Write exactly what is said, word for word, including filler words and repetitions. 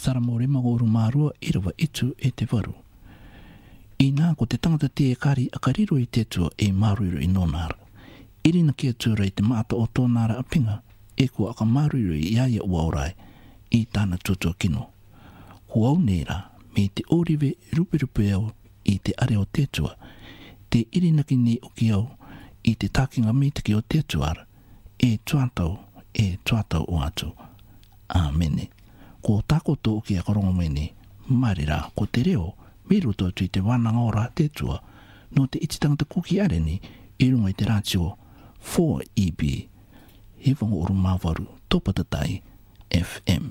Saramo re mago uru marua i rawa itu e te waru. I nā ko te tangata te e kari a kariro i te tua e maruru i nonara. Iri na kia tura i te maata o tōnara a pinga e kua aka maruru i iaia ua orai i tāna tutua kino. Ko au nera me te oriwe rupe rupe au i te are o te tua, te iri naki ni o ki au i te takinga me te ki o te tuara, e tuatau, e tuatau o atu. Āmene. Ko tako tō ki a korongo mene, marira ko te reo, me roto atu i te wānanga ora te tua, no te ititangata kuki areni, i runga i te rātio four E B. He whango oru mawaru, tōpatatai F M.